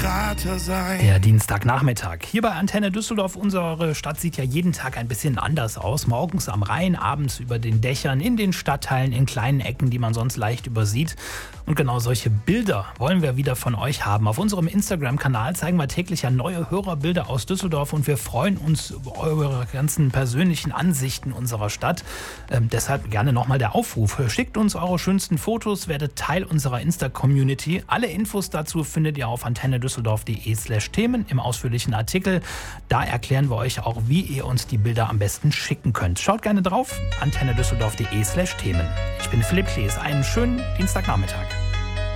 Krater sein. Der Dienstagnachmittag. Hier bei Antenne Düsseldorf. Unsere Stadt sieht ja jeden Tag ein bisschen anders aus. Morgens am Rhein, abends über den Dächern, in den Stadtteilen, in kleinen Ecken, die man sonst leicht übersieht. Und genau solche Bilder wollen wir wieder von euch haben. Auf unserem Instagram-Kanal zeigen wir täglich ja neue Hörerbilder aus Düsseldorf und wir freuen uns über eure ganzen persönlichen Ansichten unserer Stadt. Deshalb gerne nochmal der Aufruf. Schickt uns eure schönsten Fotos, werdet Teil unserer Insta-Community. Alle Infos dazu findet ihr auf antennedüsseldorf.de/Themen im ausführlichen Artikel. Da erklären wir euch auch, wie ihr uns die Bilder am besten schicken könnt. Schaut gerne drauf, antennedüsseldorf.de/Themen. Ich bin Philipp Klees. Einen schönen Dienstagnachmittag.